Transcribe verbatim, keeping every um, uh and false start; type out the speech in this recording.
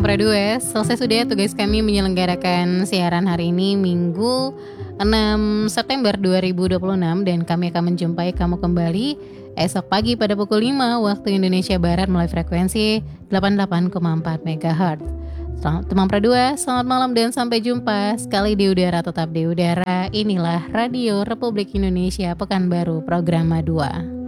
Pradua, selesai sudah tugas kami menyelenggarakan siaran hari ini Minggu enam September dua ribu dua puluh enam dan kami akan menjumpai kamu kembali esok pagi pada pukul lima waktu Indonesia Barat melalui frekuensi delapan puluh delapan koma empat megahertz. Selamat teman Pradua, selamat malam dan sampai jumpa sekali di udara tetap di udara. Inilah Radio Republik Indonesia Pekanbaru Program dua.